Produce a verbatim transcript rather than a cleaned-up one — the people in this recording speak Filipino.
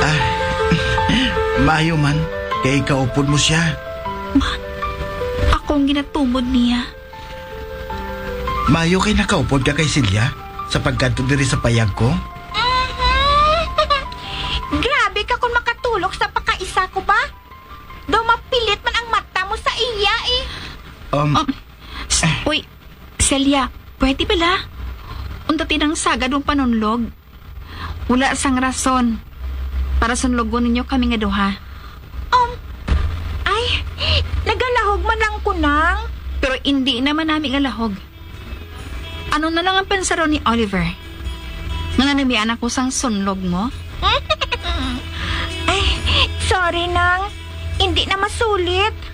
Ah, maayo man, kay kaupod mo siya. Ako ang ginatumod niya. Maayo kay nakaupod ka kay Silya sa pagkanto diri sa payag ko. Grabe ka kung makatulog sa pakaisa ko ba? Daw mapilit man ang mata mo sa iya eh. Um, Um, s- uy, Celia, pwede pala? Undatin ang sagad ng panunlog. Wala sang rason para sunlogon ninyo kami nga duha. Um, ay, nagalahog man lang ko nang. Pero hindi naman namin alahog. Ano na lang ang pensaro ni Oliver? Nga nanamian ako sang sunlog mo? Ay, sorry nang. Hindi na masulit.